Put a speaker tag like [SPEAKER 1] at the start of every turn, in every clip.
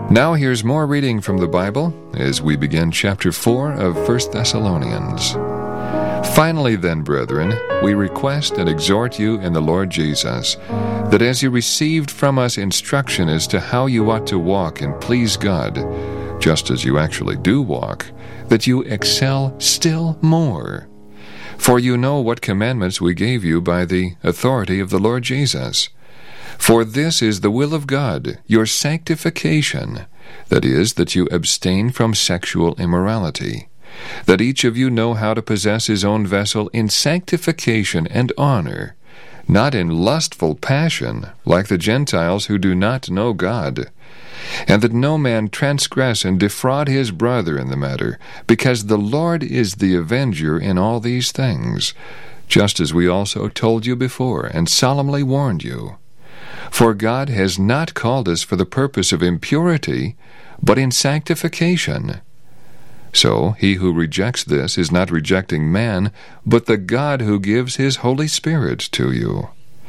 [SPEAKER 1] Now here's more reading from the Bible as we begin chapter 4 of 1 Thessalonians. Finally then, brethren, we request and exhort you in the Lord Jesus, that as you received from us instruction as to how you ought to walk and please God, just as you actually do walk, that you excel still more. For you know what commandments we gave you by the authority of the Lord Jesus. For this is the will of God, your sanctification, that is, that you abstain from sexual immorality, that each of you know how to possess his own vessel in sanctification and honor, not in lustful passion, like the Gentiles who do not know God, and that no man transgress and defraud his brother in the matter, because the Lord is the avenger in all these things, just as we also told you before and solemnly warned you. For God has not called us for the purpose of impurity, but in sanctification. So he who rejects this is not rejecting man, but the God who gives his Holy Spirit to you.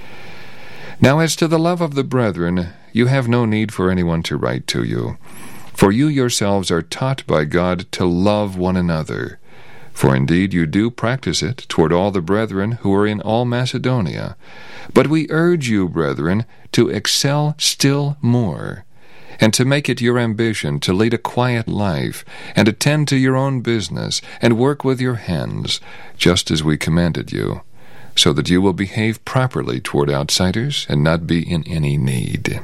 [SPEAKER 1] Now as to the love of the brethren, you have no need for anyone to write to you, for you yourselves are taught by God to love one another. For indeed you do practice it toward all the brethren who are in all Macedonia. But we urge you, brethren, to excel still more, and to make it your ambition to lead a quiet life, and attend to your own business, and work with your hands, just as we commanded you, so that you will behave properly toward outsiders, and not be in any need.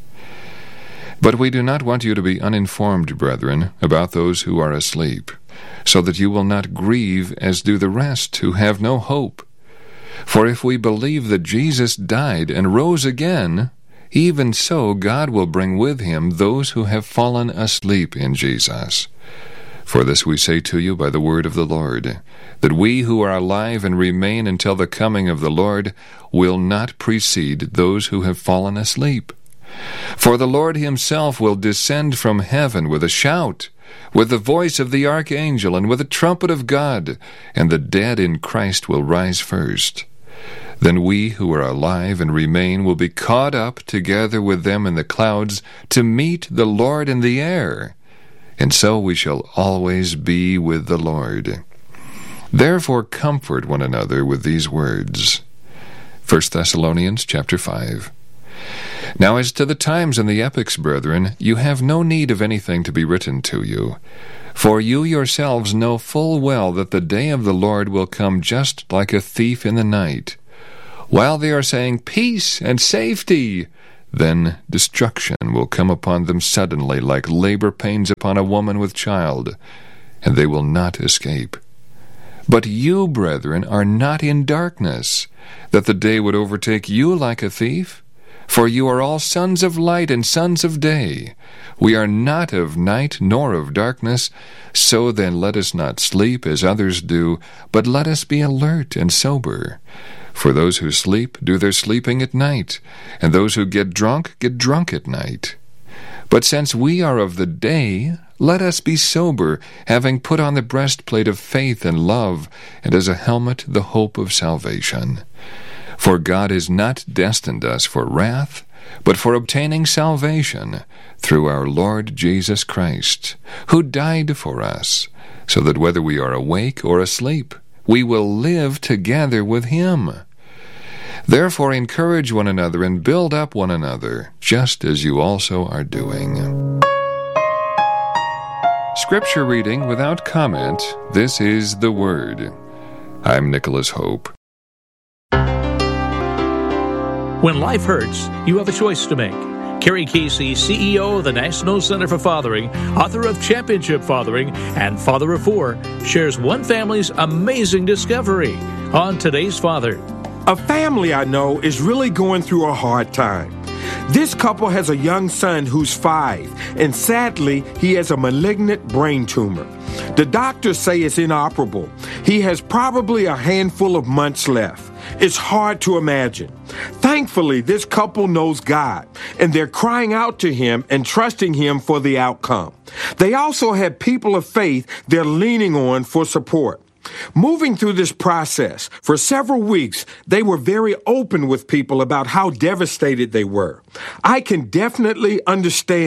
[SPEAKER 1] But we do not want you to be uninformed, brethren, about those who are asleep, so that you will not grieve as do the rest who have no hope. For if we believe that Jesus died and rose again, even so God will bring with him those who have fallen asleep in Jesus. For this we say to you by the word of the Lord, that we who are alive and remain until the coming of the Lord will not precede those who have fallen asleep. For the Lord himself will descend from heaven with a shout, with the voice of the archangel, and with the trumpet of God, and the dead in Christ will rise first. Then we who are alive and remain will be caught up together with them in the clouds to meet the Lord in the air, and so we shall always be with the Lord. Therefore comfort one another with these words. 1 Thessalonians chapter 5. Now as to the times and the epochs, brethren, you have no need of anything to be written to you. For you yourselves know full well that the day of the Lord will come just like a thief in the night. While they are saying peace and safety, then destruction will come upon them suddenly like labor pains upon a woman with child, and they will not escape. But you, brethren, are not in darkness, that the day would overtake you like a thief. For you are all sons of light and sons of day. We are not of night nor of darkness. So then let us not sleep as others do, but let us be alert and sober. For those who sleep do their sleeping at night, and those who get drunk at night. But since we are of the day, let us be sober, having put on the breastplate of faith and love, and as a helmet the hope of salvation. For God has not destined us for wrath, but for obtaining salvation through our Lord Jesus Christ, who died for us, so that whether we are awake or asleep, we will live together with him. Therefore encourage one another and build up one another, just as you also are doing. Scripture reading without comment. This is the Word. I'm Nicholas Hope.
[SPEAKER 2] When life hurts, you have a choice to make. Kerry Casey, CEO of the National Center for Fathering, author of Championship Fathering and Father of Four, shares one family's amazing discovery on Today's Father.
[SPEAKER 3] A family I know is really going through a hard time. This couple has a young son who's 5, and sadly, he has a malignant brain tumor. The doctors say it's inoperable. He has probably a handful of months left. It's hard to imagine. Thankfully, this couple knows God, and they're crying out to him and trusting him for the outcome. They also have people of faith they're leaning on for support. Moving through this process, for several weeks, they were very open with people about how devastated they were. I can definitely understand that.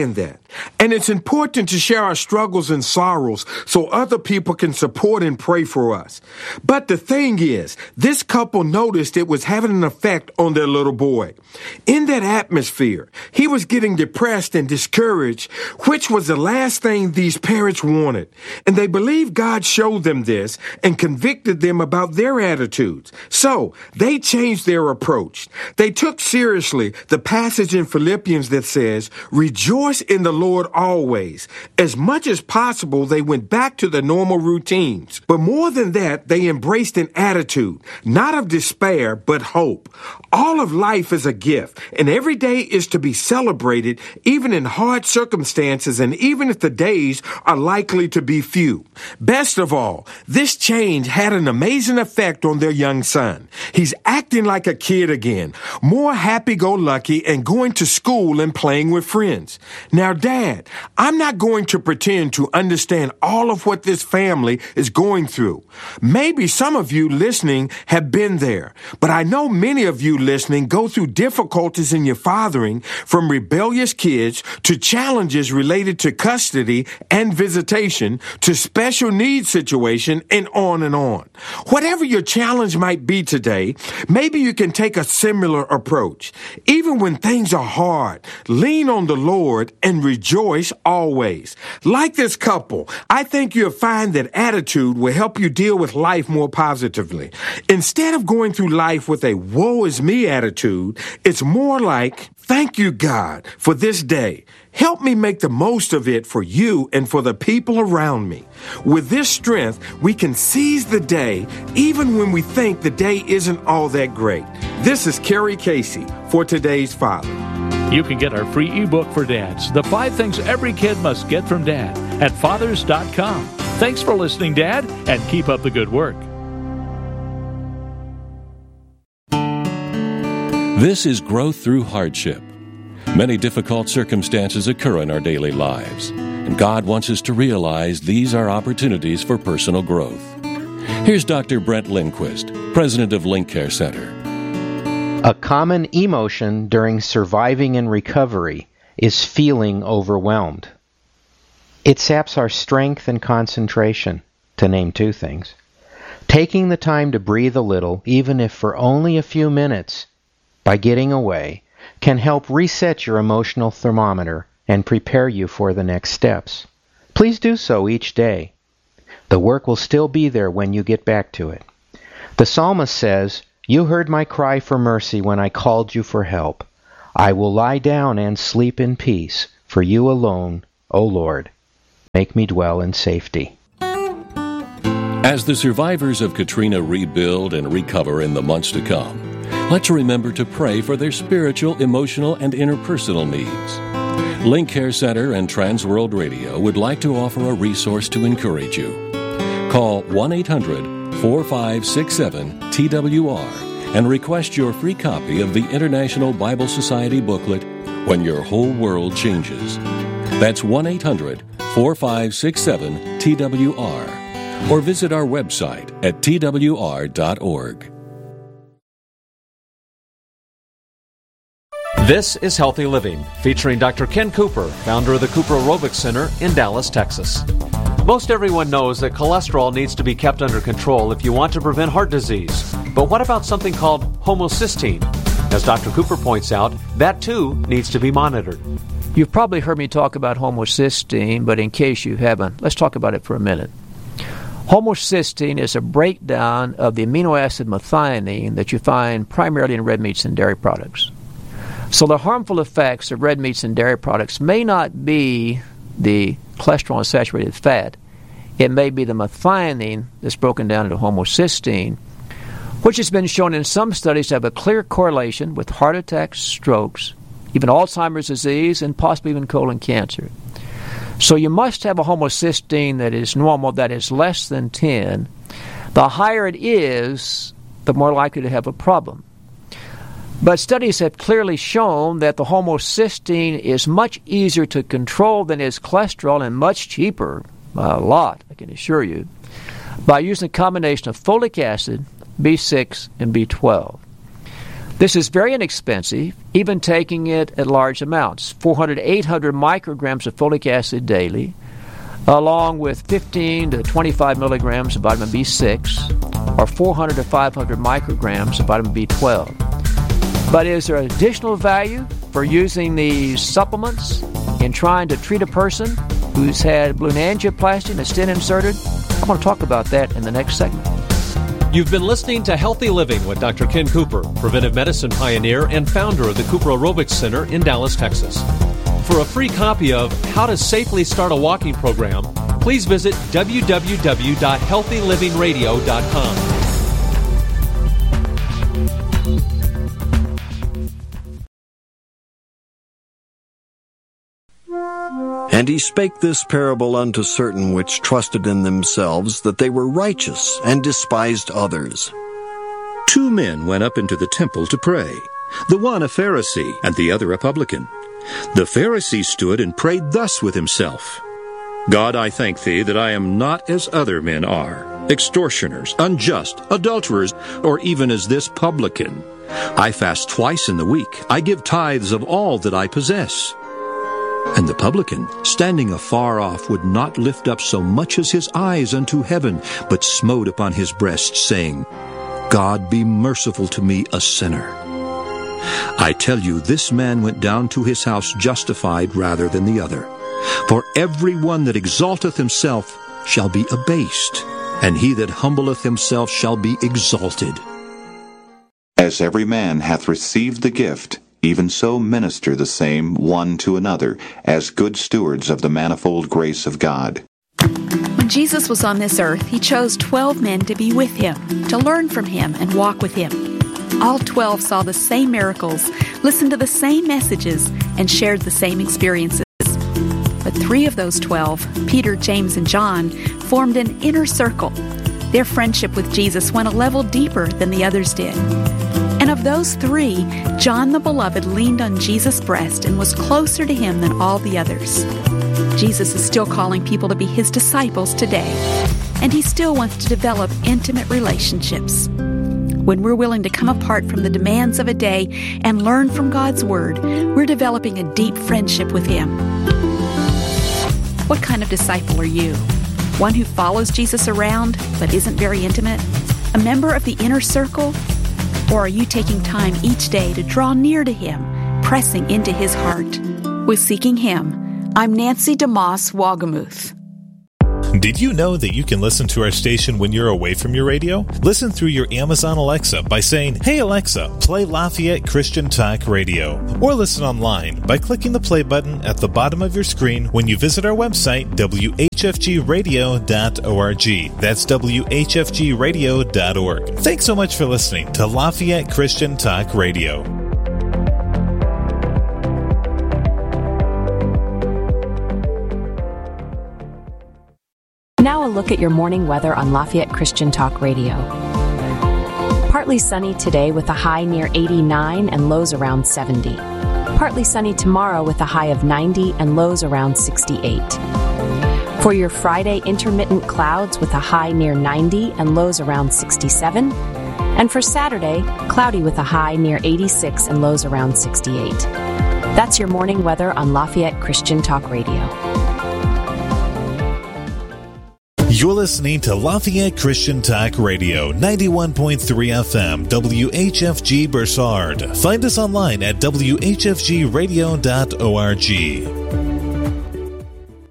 [SPEAKER 3] And it's important to share our struggles and sorrows so other people can support and pray for us. But the thing is, this couple noticed it was having an effect on their little boy. In that atmosphere, he was getting depressed and discouraged, which was the last thing these parents wanted. And they believed God showed them this and convicted them about their attitudes. So they changed their approach. They took seriously the passage in Philippians that says, "Rejoice in the Lord always." As much as possible, they went back to the normal routines. But more than that, they embraced an attitude, not of despair, but hope. All of life is a gift, and every day is to be celebrated, even in hard circumstances, and even if the days are likely to be few. Best of all, this change had an amazing effect on their young son. He's acting like a kid again, more happy-go-lucky and going to school and playing with friends. Now, Dad, I'm not going to pretend to understand all of what this family is going through. Maybe some of you listening have been there, but I know many of you listening go through difficulties in your fathering, from rebellious kids to challenges related to custody and visitation to special needs situation and on and on. Whatever your challenge might be today, maybe you can take a similar approach. Even when things are hard, lean on the Lord and rejoice always. Like this couple, I think you'll find that attitude will help you deal with life more positively. Instead of going through life with a woe is me attitude, it's more like, thank you, God, for this day. Help me make the most of it for you and for the people around me. With this strength, we can seize the day even when we think the day isn't all that great. This is Kerry Casey for Today's Father.
[SPEAKER 2] You can get our free ebook for dads, The 5 Things Every Kid Must Get from Dad, at fathers.com. Thanks for listening, Dad, and keep up the good work.
[SPEAKER 4] This is growth through hardship. Many difficult circumstances occur in our daily lives, and God wants us to realize these are opportunities for personal growth. Here's Dr. Brent Lindquist, president of Lincare Center.
[SPEAKER 5] A common emotion during surviving and recovery is feeling overwhelmed. It saps our strength and concentration, to name 2 things. Taking the time to breathe a little, even if for only a few minutes, by getting away, can help reset your emotional thermometer and prepare you for the next steps. Please do so each day. The work will still be there when you get back to it. The psalmist says, "You heard my cry for mercy when I called you for help. I will lie down and sleep in peace, for you alone, O Lord, make me dwell in safety."
[SPEAKER 4] As the survivors of Katrina rebuild and recover in the months to come, let's remember to pray for their spiritual, emotional, and interpersonal needs. Lincare Center and Transworld Radio would like to offer a resource to encourage you. Call 1-800-4567-TWR and request your free copy of the International Bible Society booklet, When Your Whole World Changes. That's 1-800-4567-TWR. Or visit our website at twr.org.
[SPEAKER 6] This is Healthy Living, featuring Dr. Ken Cooper, founder of the Cooper Aerobics Center in Dallas, Texas. Most everyone knows that cholesterol needs to be kept under control if you want to prevent heart disease. But what about something called homocysteine? As Dr. Cooper points out, that too needs to be monitored.
[SPEAKER 7] You've probably heard me talk about homocysteine, but in case you haven't, let's talk about it for a minute. Homocysteine is a breakdown of the amino acid methionine that you find primarily in red meats and dairy products. So the harmful effects of red meats and dairy products may not be the cholesterol and saturated fat. It may be the methionine that's broken down into homocysteine, which has been shown in some studies to have a clear correlation with heart attacks, strokes, even Alzheimer's disease, and possibly even colon cancer. So you must have a homocysteine that is normal, that is less than 10. The higher it is, the more likely to have a problem. But studies have clearly shown that the homocysteine is much easier to control than is cholesterol and much cheaper, a lot, I can assure you, by using a combination of folic acid, B6, and B12. This is very inexpensive, even taking it at large amounts, 400 to 800 micrograms of folic acid daily, along with 15 to 25 milligrams of vitamin B6, or 400 to 500 micrograms of vitamin B12. But is there additional value for using these supplements in trying to treat a person who's had balloon angioplasty and a stent inserted? I'm going to talk about that in the next segment.
[SPEAKER 6] You've been listening to Healthy Living with Dr. Ken Cooper, preventive medicine pioneer and founder of the Cooper Aerobics Center in Dallas, Texas. For a free copy of How to Safely Start a Walking Program, please visit www.healthylivingradio.com.
[SPEAKER 8] And he spake this parable unto certain which trusted in themselves that they were righteous, and despised others.
[SPEAKER 9] 2 men went up into the temple to pray, the one a Pharisee, and the other a publican. The Pharisee stood and prayed thus with himself, God, I thank thee that I am not as other men are, extortioners, unjust, adulterers, or even as this publican. I fast twice in the week. I give tithes of all that I possess. And the publican, standing afar off, would not lift up so much as his eyes unto heaven, but smote upon his breast, saying, God, be merciful to me, a sinner. I tell you, this man went down to his house justified rather than the other. For every one that exalteth himself shall be abased, and he that humbleth himself shall be exalted.
[SPEAKER 10] As every man hath received the gift, even so minister the same one to another, as good stewards of the manifold grace of God.
[SPEAKER 11] When Jesus was on this earth, he chose 12 men to be with him, to learn from him and walk with him. All 12 saw the same miracles, listened to the same messages, and shared the same experiences. But 3 of those 12, Peter, James, and John, formed an inner circle. Their friendship with Jesus went a level deeper than the others did. And of those 3, John the Beloved leaned on Jesus' breast and was closer to him than all the others. Jesus is still calling people to be his disciples today, and he still wants to develop intimate relationships. When we're willing to come apart from the demands of a day and learn from God's Word, we're developing a deep friendship with him. What kind of disciple are you? One who follows Jesus around but isn't very intimate? A member of the inner circle? Or are you taking time each day to draw near to him, pressing into his heart? With Seeking Him, I'm Nancy DeMoss Wagamuth.
[SPEAKER 12] Did you know that you can listen to our station when you're away from your radio? Listen through your Amazon Alexa by saying, Hey Alexa, play Lafayette Christian Talk Radio. Or listen online by clicking the play button at the bottom of your screen when you visit our website, whfgradio.org. That's whfgradio.org. Thanks so much for listening to Lafayette Christian Talk Radio.
[SPEAKER 13] Now a look at your morning weather on Lafayette Christian Talk Radio. Partly sunny today with a high near 89 and lows around 70. Partly sunny tomorrow with a high of 90 and lows around 68. For your Friday, intermittent clouds with a high near 90 and lows around 67. And for Saturday, cloudy with a high near 86 and lows around 68. That's your morning weather on Lafayette Christian Talk Radio.
[SPEAKER 12] You're listening to Lafayette Christian Talk Radio, 91.3 FM, WHFG Bursard. Find us online at whfgradio.org.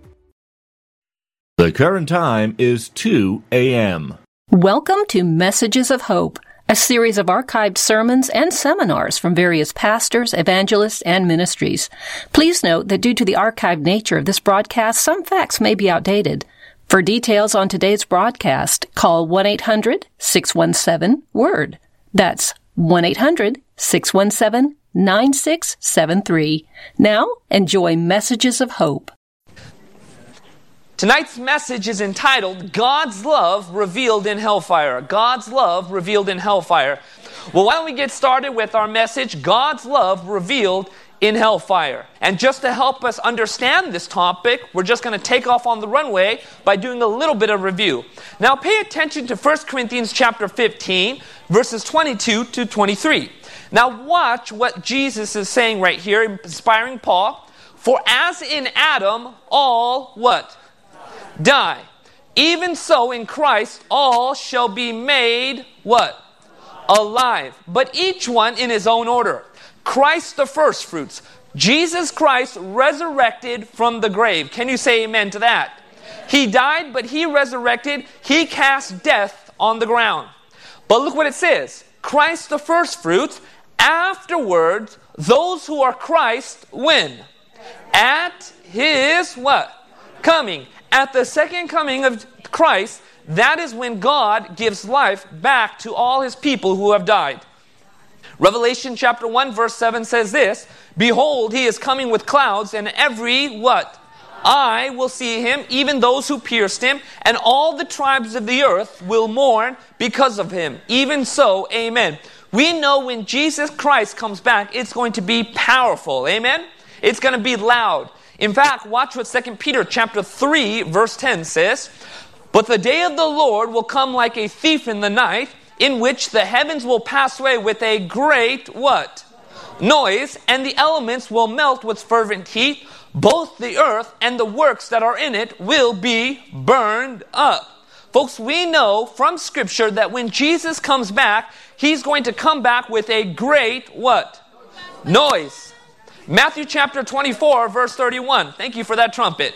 [SPEAKER 14] The current time is 2 a.m.
[SPEAKER 15] Welcome to Messages of Hope, a series of archived sermons and seminars from various pastors, evangelists, and ministries. Please note that due to the archived nature of this broadcast, some facts may be outdated. For details on today's broadcast, call 1-800-617-WORD. That's 1-800-617-9673. Now, enjoy Messages of Hope.
[SPEAKER 16] Tonight's message is entitled, God's Love Revealed in Hellfire. God's Love Revealed in Hellfire. Well, why don't we get started with our message, God's Love Revealed in Hellfire. And just to help us understand this topic, we're just going to take off on the runway by doing a little bit of review. Now pay attention to 1 Corinthians chapter 15, verses 22 to 23. Now watch what Jesus is saying right here, inspiring Paul. For as in Adam, all what? Die. Even so in Christ, all shall be made what? Alive. But each one in his own order. Christ the firstfruits. Jesus Christ resurrected from the grave. Can you say amen to that? He died, but he resurrected. He cast death on the ground. But look what it says. Christ the firstfruits. Afterwards, those who are Christ, when? At his what? Coming. At the second coming of Christ, that is when God gives life back to all his people who have died. Revelation chapter 1 verse 7 says this, Behold, he is coming with clouds, and every what? Eye will see him, even those who pierced him, and all the tribes of the earth will mourn because of him. Even so, amen. We know when Jesus Christ comes back, it's going to be powerful. Amen? It's going to be loud. In fact, watch what 2 Peter chapter 3 verse 10 says. But the day of the Lord will come like a thief in the night, in which the heavens will pass away with a great what? Noise, and the elements will melt with fervent heat. Both the earth and the works that are in it will be burned up. Folks, we know from Scripture that when Jesus comes back, he's going to come back with a great what? Noise. Matthew chapter 24, verse 31. Thank you for that trumpet.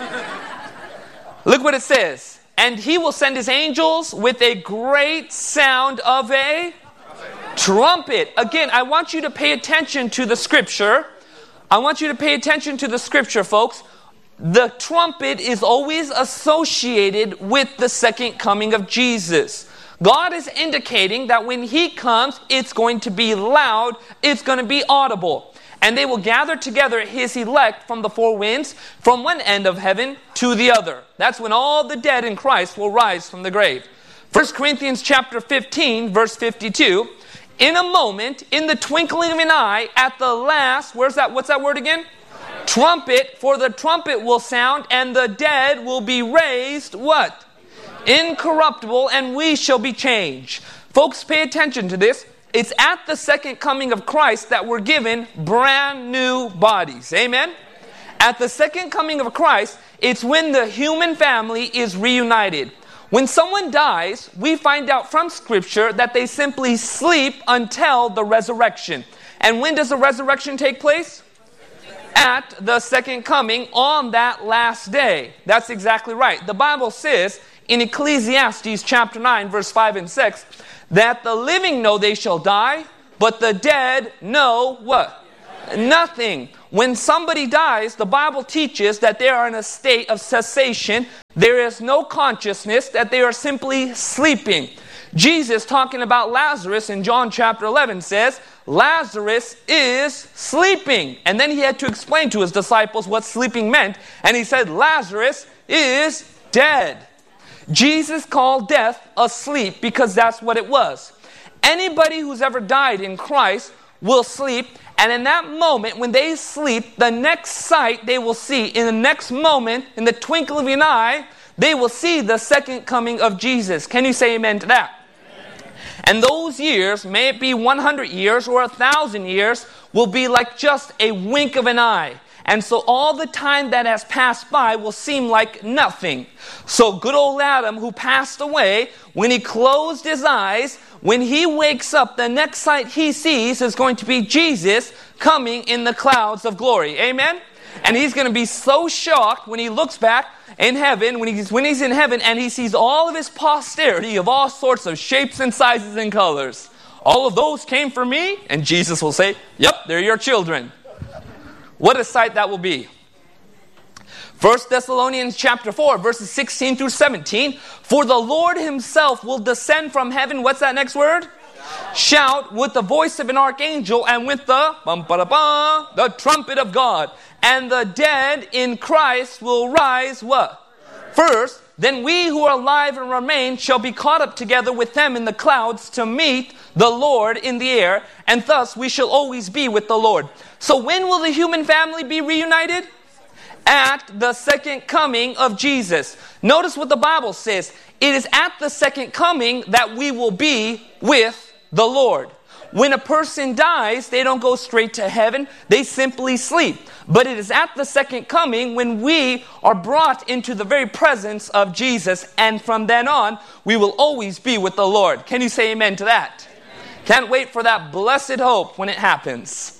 [SPEAKER 16] Look what it says. And he will send his angels with a great sound of a trumpet. Again, I want you to pay attention to the Scripture. I want you to pay attention to the Scripture, folks. The trumpet is always associated with the second coming of Jesus. God is indicating that when he comes, it's going to be loud, it's going to be audible. And they will gather together his elect from the four winds, from one end of heaven to the other. That's when all the dead in Christ will rise from the grave. 1 Corinthians chapter 15, verse 52. In a moment, in the twinkling of an eye, at the last, what's that word again? Trumpet, for the trumpet will sound, and the dead will be raised, what? Incorruptible, and we shall be changed. Folks, pay attention to this. It's at the second coming of Christ that we're given brand new bodies. Amen? At the second coming of Christ, it's when the human family is reunited. When someone dies, we find out from Scripture that they simply sleep until the resurrection. And when does the resurrection take place? At the second coming on that last day. That's exactly right. The Bible says in Ecclesiastes chapter 9, verse 5 and 6, that the living know they shall die, but the dead know what? Nothing. When somebody dies, the Bible teaches that they are in a state of cessation. There is no consciousness, that they are simply sleeping. Jesus, talking about Lazarus in John chapter 11, says, Lazarus is sleeping. And then he had to explain to his disciples what sleeping meant. And he said, Lazarus is dead. Jesus called death asleep because that's what it was. Anybody who's ever died in Christ will sleep. And in that moment, when they sleep, the next sight they will see, in the next moment, in the twinkle of an eye, they will see the second coming of Jesus. Can you say amen to that? Amen. And those years, may it be 100 years or 1,000 years, will be like just a wink of an eye. And so all the time that has passed by will seem like nothing. So good old Adam, who passed away, when he closed his eyes, when he wakes up, the next sight he sees is going to be Jesus coming in the clouds of glory. Amen? And he's going to be so shocked when he looks back in heaven, when he's in heaven, and he sees all of his posterity of all sorts of shapes and sizes and colors. All of those came from me? And Jesus will say, yep, they're your children. What a sight that will be. 1 Thessalonians chapter 4, verses 16 through 17. For the Lord himself will descend from heaven. What's that next word? Shout with the voice of an archangel and with the trumpet of God. And the dead in Christ will rise what? First. Then we who are alive and remain shall be caught up together with them in the clouds to meet the Lord in the air. And thus we shall always be with the Lord. So when will the human family be reunited? At the second coming of Jesus. Notice what the Bible says. It is at the second coming that we will be with the Lord. when a person dies, they don't go straight to heaven. They simply sleep. But it is at the second coming when we are brought into the very presence of Jesus. And from then on, we will always be with the Lord. Can you say amen to that? Amen. Can't wait for that blessed hope when it happens.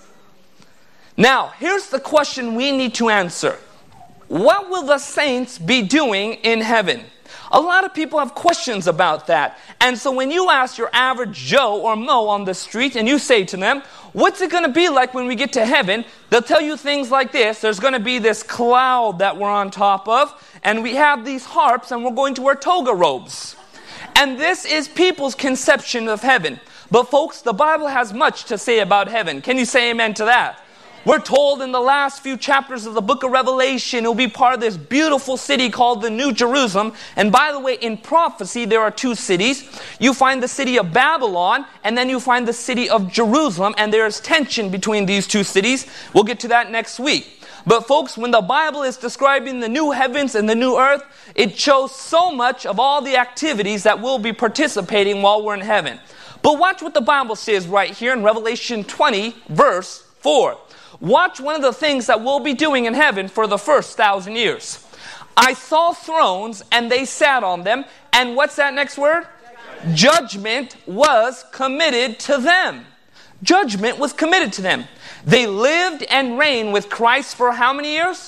[SPEAKER 16] Now, here's the question we need to answer. What will the saints be doing in heaven? A lot of people have questions about that. And so when you ask your average Joe or Mo on the street and you say to them, what's it going to be like when we get to heaven? They'll tell you things like this. There's going to be this cloud that we're on top of, and we have these harps, and we're going to wear toga robes. And this is people's conception of heaven. But folks, the Bible has much to say about heaven. Can you say amen to that? We're told in the last few chapters of the book of Revelation, it will be part of this beautiful city called the New Jerusalem. And by the way, in prophecy, there are two cities. You find the city of Babylon, and then you find the city of Jerusalem, and there is tension between these two cities. We'll get to that next week. But folks, when the Bible is describing the new heavens and the new earth, it shows so much of all the activities that we'll be participating while we're in heaven. But watch what the Bible says right here in Revelation 20, verse 4. Watch one of the things that we'll be doing in heaven for the first 1,000 years. I saw thrones, and they sat on them. And what's that next word? Judgment was committed to them. Judgment was committed to them. They lived and reigned with Christ for how many years?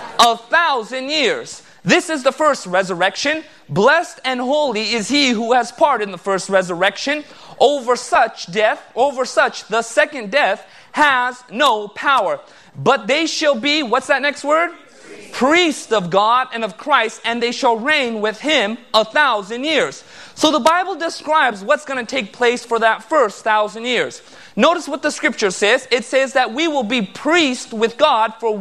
[SPEAKER 16] 1,000 years. This is the first resurrection. Blessed and holy is he who has part in the first resurrection. Over such the second death has no power. But they shall be, what's that next word? Priests of God and of Christ, and they shall reign with him 1,000 years. So the Bible describes what's going to take place for that first 1,000 years. Notice what the scripture says. It says that we will be priests with God for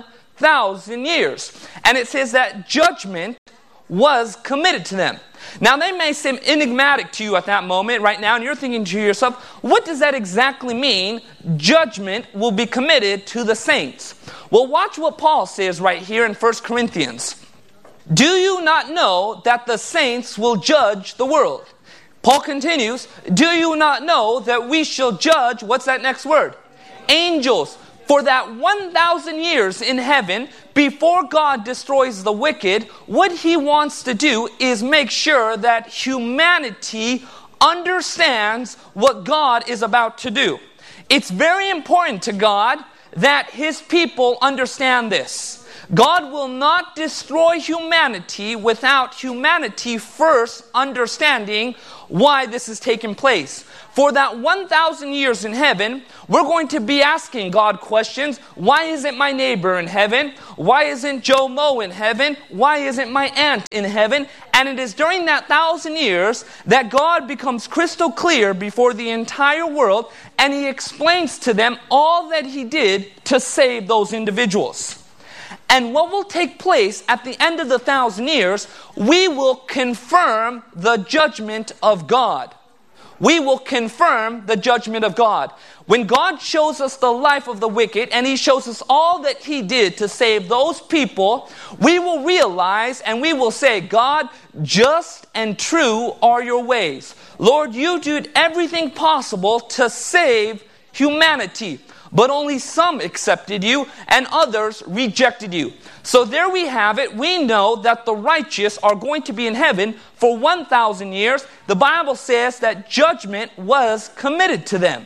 [SPEAKER 16] 1,000 years. And it says that judgment was committed to them. Now, they may seem enigmatic to you at that moment right now, and you're thinking to yourself, what does that exactly mean? Judgment will be committed to the saints. Well, watch what Paul says right here in 1 Corinthians. Do you not know that the saints will judge the world? Paul continues, do you not know that we shall judge, what's that next word? Angels. For that 1,000 years in heaven, before God destroys the wicked, what he wants to do is make sure that humanity understands what God is about to do. It's very important to God that his people understand this. God will not destroy humanity without humanity first understanding why this is taking place. For that 1,000 years in heaven, we're going to be asking God questions. Why isn't my neighbor in heaven? Why isn't Joe Mo in heaven? Why isn't my aunt in heaven? And it is during that 1,000 years that God becomes crystal clear before the entire world, and he explains to them all that he did to save those individuals. And what will take place at the end of the 1,000 years, we will confirm the judgment of God. We will confirm the judgment of God. When God shows us the life of the wicked and he shows us all that he did to save those people, we will realize and we will say, God, just and true are your ways. Lord, you did everything possible to save humanity. But only some accepted you and others rejected you. So there we have it. We know that the righteous are going to be in heaven for 1,000 years. The Bible says that judgment was committed to them.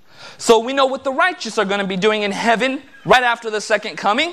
[SPEAKER 16] So we know what the righteous are going to be doing in heaven right after the second coming.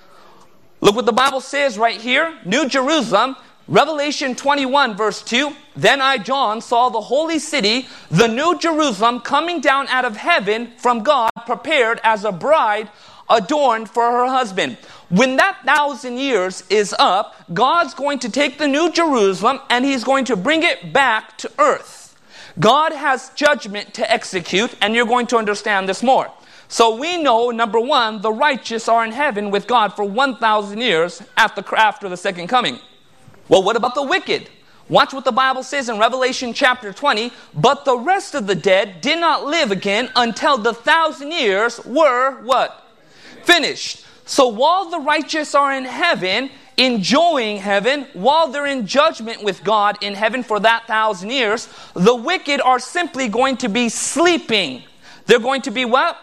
[SPEAKER 16] Look what the Bible says right here. New Jerusalem, Revelation 21 verse 2. Then I, John, saw the holy city, the New Jerusalem, coming down out of heaven from God, prepared as a bride adorned for her husband. When that 1,000 years is up, God's going to take the New Jerusalem and he's going to bring it back to earth. God has judgment to execute, and you're going to understand this more. So we know, number one, the righteous are in heaven with God for 1,000 years after the second coming. Well, what about the wicked? Watch what the Bible says in Revelation chapter 20. But the rest of the dead did not live again until the 1,000 years were what? Finished. So while the righteous are in heaven, enjoying heaven, while they're in judgment with God in heaven for that 1,000 years, the wicked are simply going to be sleeping. They're going to be what?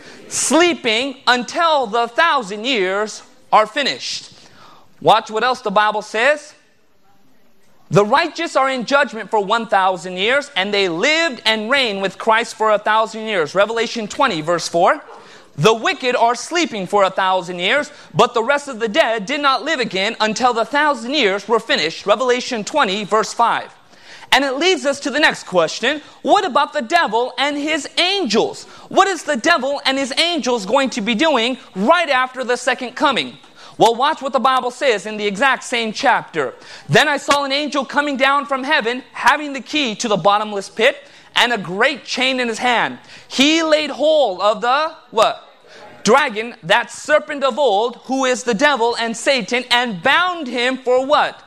[SPEAKER 16] Sleeping until the 1,000 years are finished. Watch what else the Bible says. The righteous are in judgment for 1,000 years, and they lived and reigned with Christ for 1,000 years. Revelation 20, verse 4. The wicked are sleeping for 1,000 years, but the rest of the dead did not live again until the 1,000 years were finished. Revelation 20, verse 5. And it leads us to the next question. What about the devil and his angels? What is the devil and his angels going to be doing right after the second coming? Well, watch what the Bible says in the exact same chapter. Then I saw an angel coming down from heaven, having the key to the bottomless pit and a great chain in his hand. He laid hold of the, what? Dragon, that serpent of old, who is the devil and Satan, and bound him for what?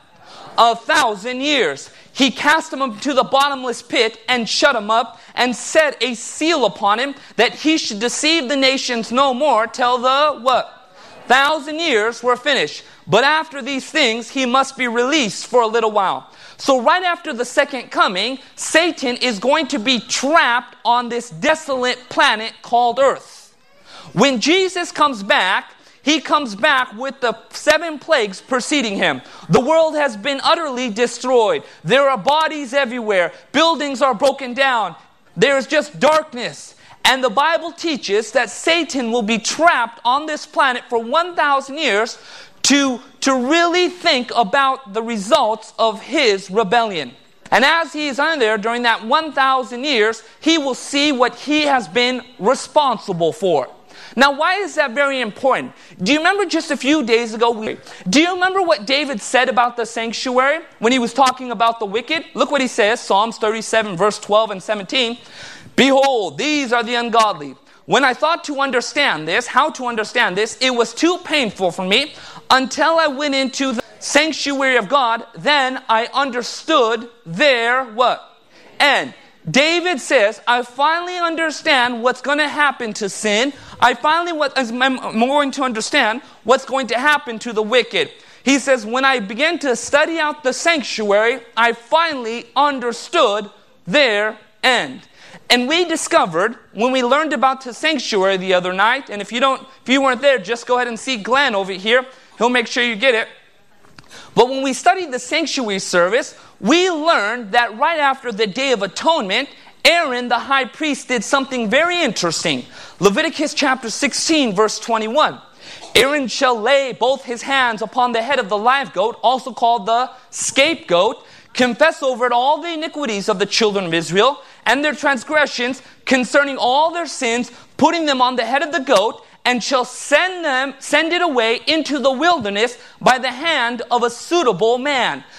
[SPEAKER 16] 1,000 years. He cast him to the bottomless pit and shut him up and set a seal upon him that he should deceive the nations no more till the what? 1,000 years were finished. But after these things, he must be released for a little while. So right after the second coming, Satan is going to be trapped on this desolate planet called Earth. When Jesus comes back, he comes back with the 7 plagues preceding him. The world has been utterly destroyed. There are bodies everywhere. Buildings are broken down. There is just darkness. And the Bible teaches that Satan will be trapped on this planet for 1,000 years to really think about the results of his rebellion. And as he is under there during that 1,000 years, he will see what he has been responsible for. Now, why is that very important? Do you remember just a few days ago, do you remember what David said about the sanctuary when he was talking about the wicked? Look what he says, Psalms 37, verse 12 and 17. Behold, these are the ungodly. When I thought to understand this, how to understand this, it was too painful for me until I went into the sanctuary of God. Then I understood their what? End. David says, I finally understand what's going to happen to sin. I'm going to understand what's going to happen to the wicked. He says, when I began to study out the sanctuary, I finally understood their end. And we discovered, when we learned about the sanctuary the other night, and if you weren't there, just go ahead and see Glenn over here. He'll make sure you get it. But when we studied the sanctuary service, we learned that right after the Day of Atonement, Aaron, the high priest, did something very interesting. Leviticus chapter 16, verse 21. Aaron shall lay both his hands upon the head of the live goat, also called the scapegoat, confess over it all the iniquities of the children of Israel and their transgressions concerning all their sins, putting them on the head of the goat, and shall send it away into the wilderness by the hand of a suitable man.